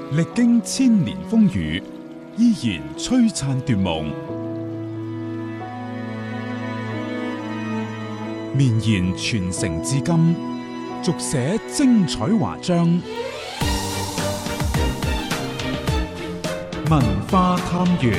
歷經千年風雨，依然璀璨奪夢，綿延傳承至今，續寫精彩華章。文化探源。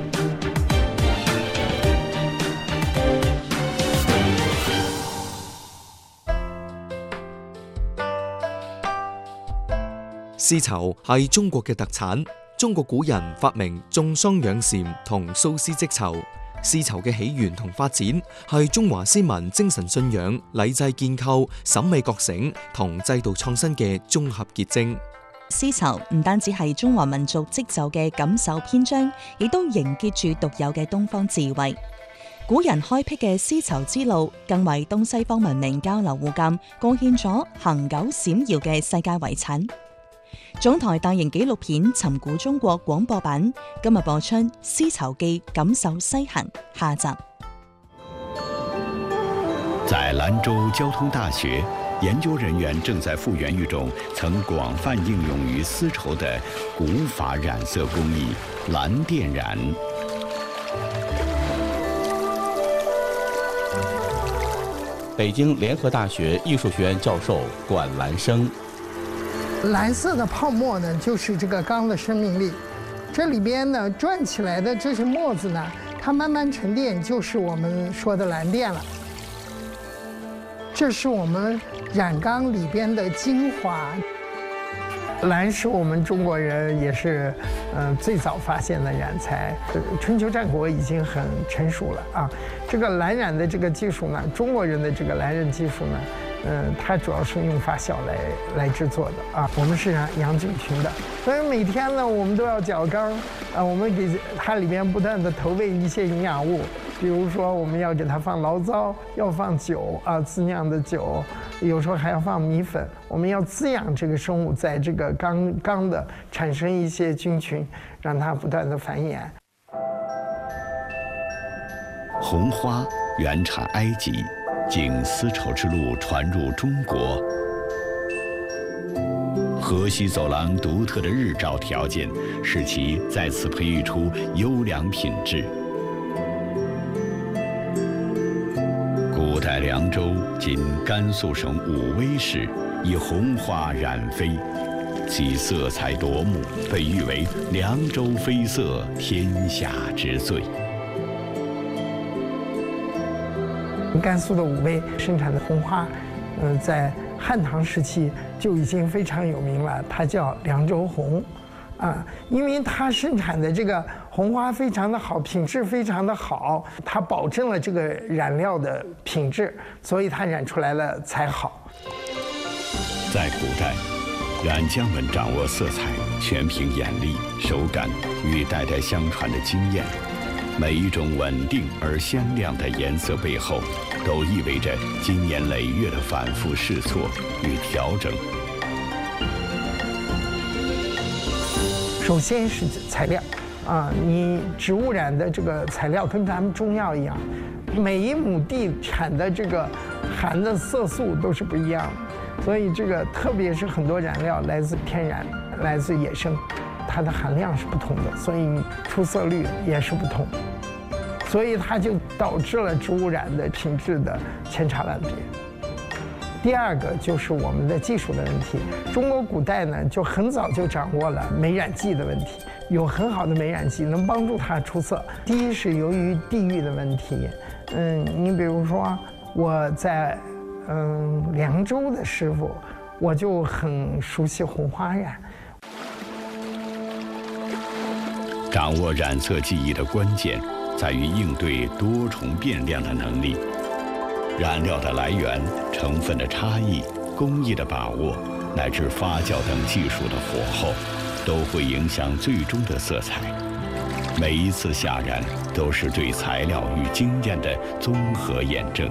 絲綢係中國嘅特產。中國古人發明種桑養蟬同繅絲織綢。絲綢嘅起源同發展係中華先民精神信仰、禮制建構、審美覺醒同制度創新嘅綜合結晶。 絲綢唔單止係中華民族織就嘅錦繡篇章，亦都凝結住獨有嘅東方智慧。古人開闢嘅絲綢之路，更為東西方文明交流互鑒，貢獻咗恆久閃耀嘅世界遺產。總台大型紀錄片《尋古中國》廣播版今日播出《絲綢記錦繡西行》下集。 在蘭州交通大學，研究人員正在復原一種曾廣泛應用於絲綢的古法染色工藝——藍靛染。 北京聯合大學藝術學院教授管蘭生。 藍色的泡沫呢，就是這個鋼的生命力。這裡邊呢轉起來的這些沫子呢，它慢慢沉澱，就是我們說的藍靛了。這是我們染缸裡邊的精華。藍是我們中國人也是最早發現的染材，春秋戰國已經很成熟了啊。這個藍染的這個技術呢，中國人的這個藍染技術呢，它主要是用發酵來製作的啊。我們是染羊角裙的，所以每天呢，我們都要攪缸啊，我們給它裡面不斷的投餵一些營養物，比如說我們要給它放醪糟，要放酒啊，自釀的酒，有時候還要放米粉，我們要滋養這個生物，在這個缸的產生一些菌群，讓它不斷的繁衍。 紅花原產埃及，經絲綢之路傳入中國。河西走廊獨特的日照條件，使其在此培育出優良品質。古代涼州（今甘肅省武威市）以紅花染飛，其色彩奪目，被譽為涼州飛色，天下之最。 甘肅的武威生產的紅花，在漢唐時期就已經非常有名了，它叫涼州紅，啊，因為它生產的這個紅花非常的好，品質非常的好，它保證了這個染料的品質，所以它染出來了才好。 在古代，染匠們掌握色彩全憑眼力、手感與代代相傳的經驗。每一種穩定而鮮亮的顏色背後，都意味着經年累月的反覆試錯與調整。 首先是材料，啊，你植物染的這個材料跟咱們中藥一樣，每一畝地產的這個含的色素都是不一樣的，所以這個特別是很多染料來自天然，來自野生。它的含量是不同的，所以出色率也是不同，所以它就導致了植物染的品質的千差萬別。第二個就是我們的技術的問題，中國古代呢就很早就掌握了美染劑的問題，有很好的美染劑能幫助它出色。第一是由於地域的問題，你比如說我在涼州的師傅，我就很熟悉紅花染。 掌握染色技藝的關鍵，在於應對多重變量的能力。染料的來源、成分的差異、工藝的把握，乃至發酵等技術的火候，都會影響最終的色彩。每一次下染，都是對材料與經驗的綜合驗證。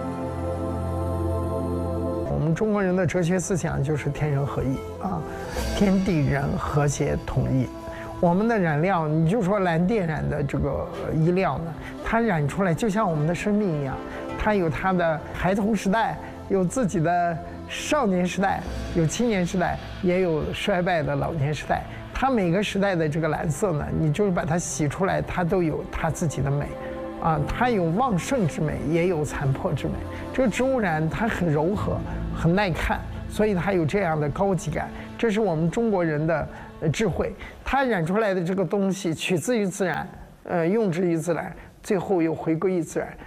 我們中國人的哲學思想就是天人合一啊，天地人和諧統一。我們的染料，你就說藍靛染的這個衣料呢，它染出來就像我們的生命一樣，它有它的孩童時代，有自己的少年時代，有青年時代，也有衰敗的老年時代。 它每个时代的这个蓝色呢，你就是把它洗出来，它都有它自己的美，啊，它有旺盛之美，也有残破之美。这个植物染它很柔和，很耐看，所以它有这样的高级感。这是我们中国人的智慧，它染出来的这个东西取自于自然，用之于自然，最后又回归于自然。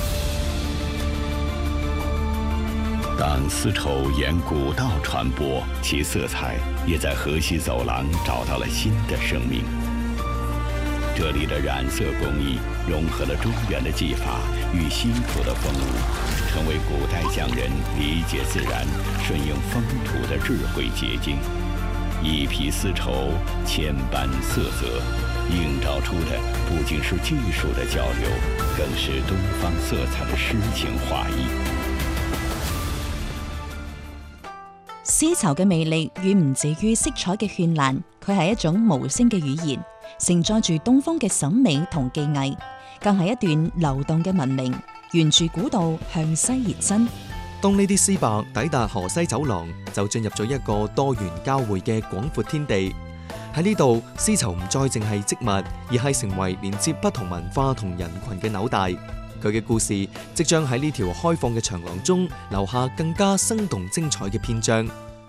当丝绸沿古道传播，其色彩也在河西走廊找到了新的生命。这里的染色工艺融合了中原的技法与西土的风物，成为古代匠人理解自然、顺应风土的智慧结晶。一匹丝绸，千般色泽，映照出的不仅是技术的交流，更是东方色彩的诗情画意。 絲綢嘅魅力遠唔止於色彩嘅絢爛，佢係一種無聲嘅語言，承載住東方嘅審美同技藝，更係一段流動嘅文明，沿住古道向西延伸。 當呢啲絲帛抵達河西走廊，就進入咗一個多元交匯嘅廣闊天地。喺呢度，絲綢唔再淨係織物，而係成為連接不同文化同人群嘅紐帶。佢嘅故事即將喺呢條開放嘅長廊中留下更加生動精彩嘅篇章。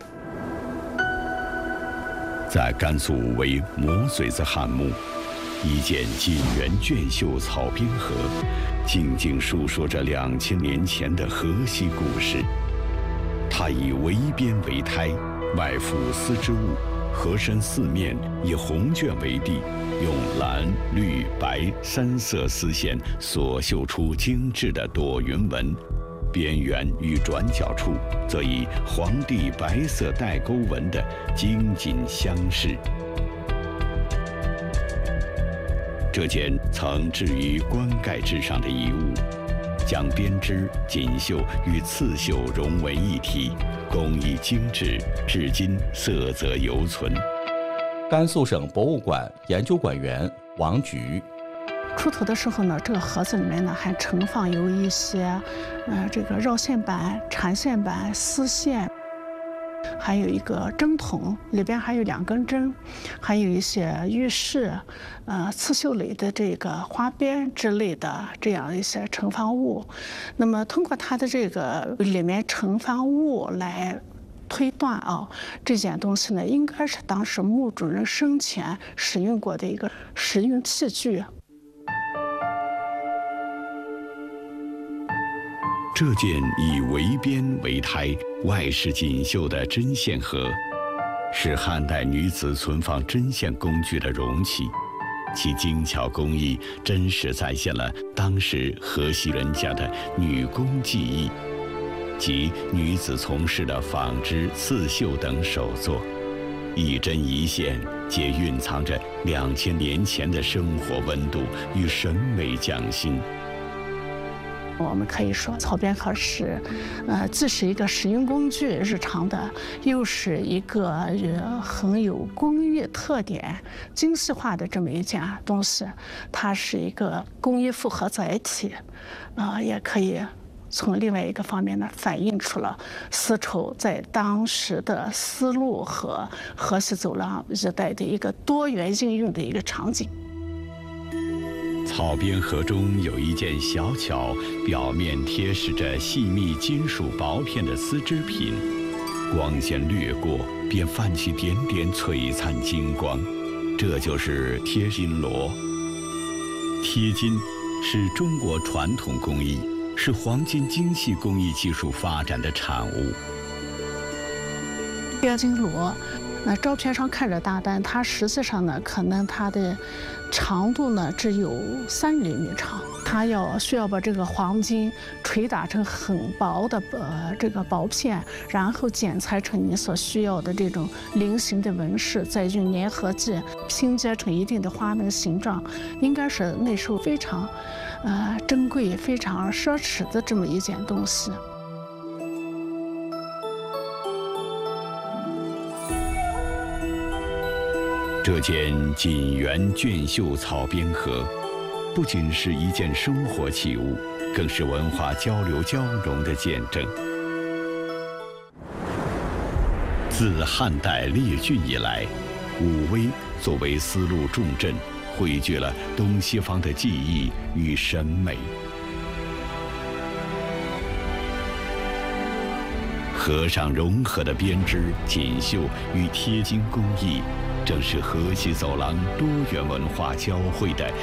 在甘肃武威磨髓子汉墓，一件锦园卷绣草编河，静静述说着2000年前的河西故事。它以围边为胎，外附丝织物，河身四面以红绢为地，用蓝、绿、白3色丝线所绣出精致的朵云纹，边缘与转角处则以黄地白色带钩纹的精锦相饰。这件曾置于棺盖之上的遗物，将编织、锦绣与刺绣融为一体，工艺精致，至今色泽犹存。 甘肃省博物馆研究馆员王菊。 出土的时候呢，这个盒子里面呢还盛放有一些，这个绕线板、缠线板、丝线，还有一个针筒，里边还有2根针，还有一些玉饰，刺绣类的这个花边之类的这样一些盛放物。那么通过它的这个里面盛放物来推断啊，这件东西呢应该是当时墓主人生前使用过的一个食用器具。 这件以围边为胎、外饰锦绣的针线盒，是汉代女子存放针线工具的容器，其精巧工艺真实再现了当时河西人家的女工技艺，即女子从事的纺织、刺绣等手作，一针一线皆蕴藏着2000年前的生活温度与审美匠心。 我们可以说，草编盒是，既是一个实用工具日常的，又是一个很有工艺特点、精细化的这么一件东西。它是一个工艺复合载体，也可以从另外一个方面呢，反映出了丝绸在当时的丝路和河西走廊一带的一个多元应用的一个场景。 草编盒中有一件小巧，表面贴饰着细密金属薄片的丝织品，光线掠过便泛起点点璀璨金光，这就是贴金螺。贴金是中国传统工艺，是黄金精细工艺技术发展的产物。 贴金螺，照片上看着大，但它实际上呢，可能它的长度呢只有3厘米长。它需要把这个黄金捶打成很薄的这个薄片，然后剪裁成你所需要的这种菱形的纹饰，再用粘合剂拼接成一定的花纹形状，应该是那时候非常珍贵、非常奢侈的这么一件东西。 这件锦园卷绣草编盒，不仅是一件生活器物，更是文化交流交融的见证。自汉代列郡以来， 武威作为丝路重镇，汇聚了东西方的技艺与审美。和尚融合的编织、锦绣与贴金工艺，正是河西走廊多元文化交汇的